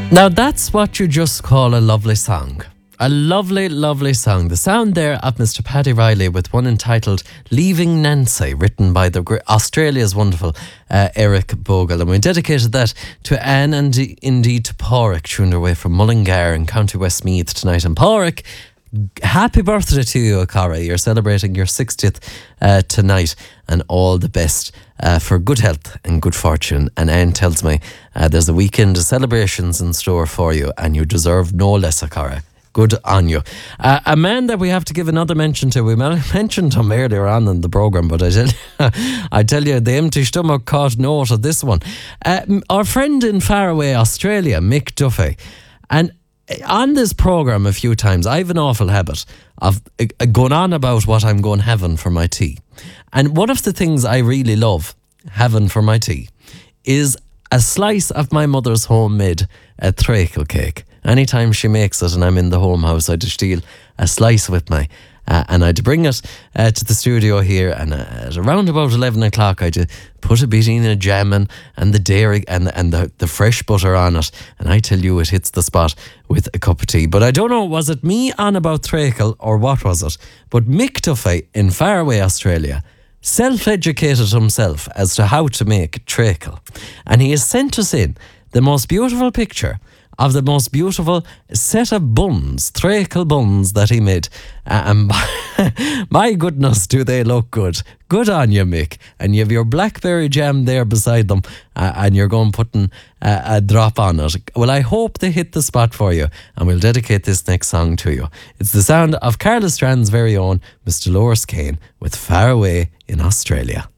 Now that's what you just call a lovely song. A lovely, lovely song. The sound there of Mr. Paddy Riley with one entitled Leaving Nancy, written by Australia's wonderful Eric Bogle. And we dedicated that to Anne and indeed to Pádraig, tuned away from Mullingar in County Westmeath tonight. And Pádraig, happy birthday to you, Cara. You're celebrating your 60th tonight, and all the best for good health and good fortune. And Anne tells me there's a weekend of celebrations in store for you, and you deserve no less, Cara. Good on you. A man that we have to give another mention to. We mentioned him earlier on in the programme, but I tell you, the empty stomach caught note of this one. Our friend in faraway Australia, Mick Duffy. And on this programme a few times, I have an awful habit of going on about what I'm going having for my tea. And one of the things I really love having for my tea is a slice of my mother's homemade treacle cake. Anytime she makes it and I'm in the home house, I'd steal a slice with me. And I'd bring it to the studio here, and at around about 11 o'clock I'd put a bit in a jam and the dairy and the fresh butter on it, and I tell you, it hits the spot with a cup of tea. But I don't know, was it me on about treacle or what was it? But Mick Duffy in faraway Australia self-educated himself as to how to make treacle, and he has sent us in the most beautiful picture of the most beautiful set of buns, treacle buns that he made. And my goodness, do they look good. Good on you, Mick. And you have your blackberry jam there beside them, and you're going putting a drop on it. Well, I hope they hit the spot for you, and we'll dedicate this next song to you. It's the sound of Carla Strand's very own Mr. Loris Kane with Far Away in Australia.